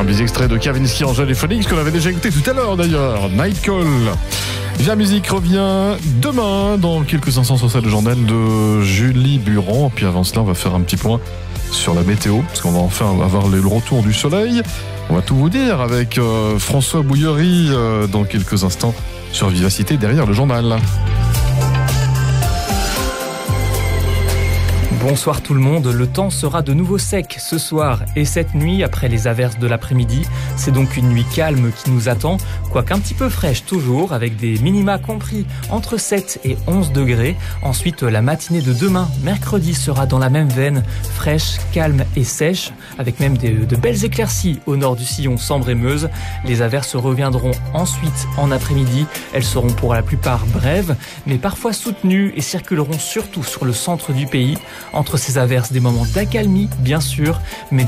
Un des extraits de Kavinsky, Angèle et Phoenix qu'on avait déjà écouté tout à l'heure d'ailleurs. Night Call. Via Musique revient demain dans quelques instants sur le journal de Julie Buran. Puis avant cela, on va faire un petit point sur la météo parce qu'on va enfin avoir le retour du soleil. On va tout vous dire avec François Bouillerie dans quelques instants sur Vivacité derrière le journal. Bonsoir tout le monde, le temps sera de nouveau sec ce soir et cette nuit après les averses de l'après-midi. C'est donc une nuit calme qui nous attend, quoique un petit peu fraîche toujours, avec des minima compris entre 7 et 11 degrés. Ensuite, la matinée de demain, mercredi, sera dans la même veine, fraîche, calme et sèche, avec même de belles éclaircies au nord du sillon Sambre-et-Meuse. Les averses reviendront ensuite en après-midi. Elles seront pour la plupart brèves, mais parfois soutenues et circuleront surtout sur le centre du pays. Entre ces averses, des moments d'accalmie, bien sûr, mais